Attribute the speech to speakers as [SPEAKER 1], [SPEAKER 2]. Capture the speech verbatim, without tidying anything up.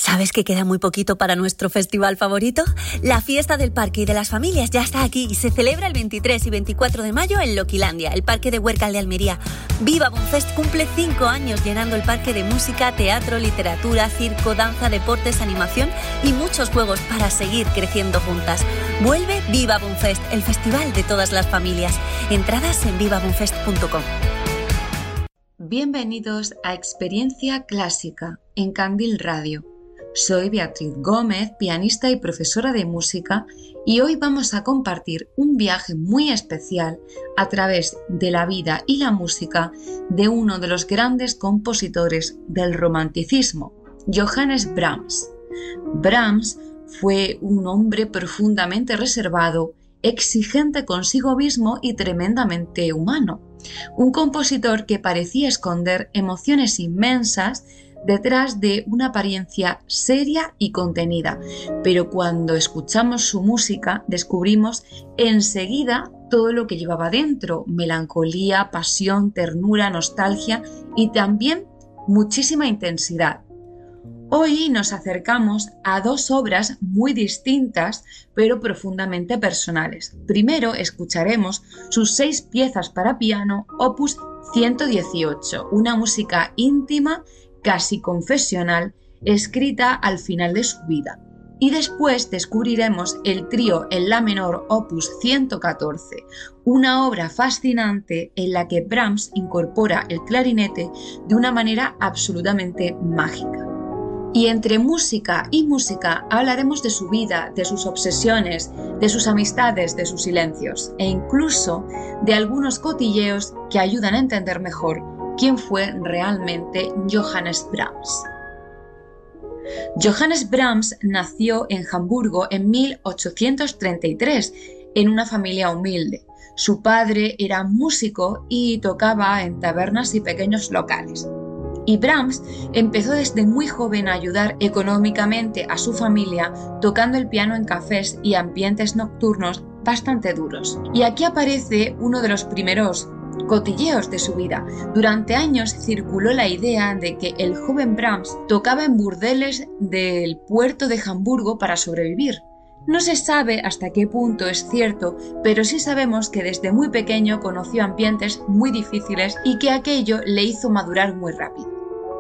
[SPEAKER 1] ¿Sabes que queda muy poquito para nuestro festival favorito? La fiesta del parque y de las familias ya está aquí y se celebra el veintitrés y veinticuatro de mayo en Loquilandia, el parque de Huércal de Almería. Viva Bonfest cumple cinco años llenando el parque de música, teatro, literatura, circo, danza, deportes, animación y muchos juegos para seguir creciendo juntas. Vuelve Viva Bonfest, el festival de todas las familias. Entradas en viva bonfest punto com.
[SPEAKER 2] Bienvenidos a Experiencia Clásica en Candil Radio. Soy Beatriz Gómez, pianista y profesora de música, y hoy vamos a compartir un viaje muy especial a través de la vida y la música de uno de los grandes compositores del romanticismo, Johannes Brahms. Brahms fue un hombre profundamente reservado, exigente consigo mismo y tremendamente humano. Un compositor que parecía esconder emociones inmensas detrás de una apariencia seria y contenida, pero cuando escuchamos su música descubrimos enseguida todo lo que llevaba dentro: melancolía, pasión, ternura, nostalgia y también muchísima intensidad. Hoy nos acercamos a dos obras muy distintas pero profundamente personales. Primero escucharemos sus seis piezas para piano, opus ciento dieciocho, una música íntima, casi confesional, escrita al final de su vida. Y después descubriremos el trío en la menor opus ciento catorce, una obra fascinante en la que Brahms incorpora el clarinete de una manera absolutamente mágica. Y entre música y música hablaremos de su vida, de sus obsesiones, de sus amistades, de sus silencios e incluso de algunos cotilleos que ayudan a entender mejor quién fue realmente Johannes Brahms. Johannes Brahms nació en Hamburgo en mil ochocientos treinta y tres en una familia humilde. Su padre era músico y tocaba en tabernas y pequeños locales. Y Brahms empezó desde muy joven a ayudar económicamente a su familia tocando el piano en cafés y ambientes nocturnos bastante duros. Y aquí aparece uno de los primeros cotilleos de su vida. Durante años circuló la idea de que el joven Brahms tocaba en burdeles del puerto de Hamburgo para sobrevivir. No se sabe hasta qué punto es cierto, pero sí sabemos que desde muy pequeño conoció ambientes muy difíciles y que aquello le hizo madurar muy rápido.